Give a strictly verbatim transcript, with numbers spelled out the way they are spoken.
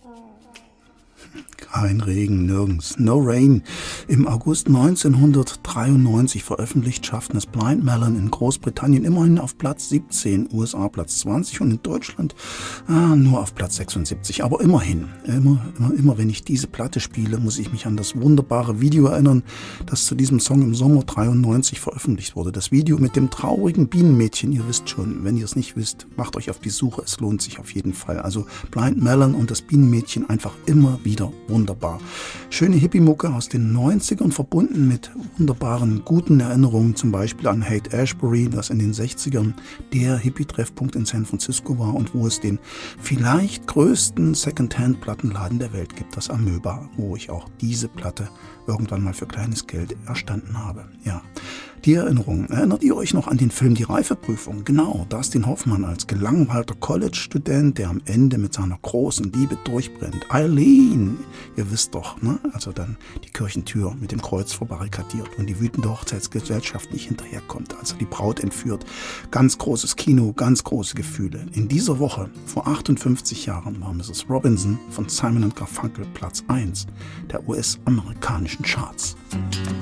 Kein Regen, nirgends. No Rain. Im August neunzehnhundertdreiundneunzig veröffentlicht, schafften es Blind Melon in Großbritannien immerhin auf Platz siebzehn, U S A Platz zwanzig und in Deutschland ah, nur auf Platz sechsundsiebzig. Aber immerhin, immer, immer, immer wenn ich diese Platte spiele, muss ich mich an das wunderbare Video erinnern, das zu diesem Song im Sommer dreiundneunzig veröffentlicht wurde. Das Video mit dem traurigen Bienenmädchen, ihr wisst schon, wenn ihr es nicht wisst, macht euch auf die Suche, es lohnt sich auf jeden Fall. Also Blind Melon und das Bienenmädchen einfach immer wieder wunderbar. Schöne Hippie-Mucke aus den neunzigern, verbunden mit wunderbaren, guten Erinnerungen, zum Beispiel an Haight-Ashbury, das in den sechzigern der Hippie-Treffpunkt in San Francisco war und wo es den vielleicht größten Second-Hand-Plattenladen der Welt gibt, das Amöba, wo ich auch diese Platte irgendwann mal für kleines Geld erstanden habe. Ja. Die Erinnerungen. Erinnert ihr euch noch an den Film Die Reifeprüfung? Genau, Dustin Hoffmann als gelangweilter College-Student, der am Ende mit seiner großen Liebe durchbrennt. Eileen, ihr wisst doch, ne? Also dann die Kirchentür mit dem Kreuz verbarrikadiert und die wütende Hochzeitsgesellschaft nicht hinterherkommt, also die Braut entführt. Ganz großes Kino, ganz große Gefühle. In dieser Woche, vor achtundfünfzig Jahren, war Missus Robinson von Simon und Garfunkel Platz eins der U S-amerikanischen Charts.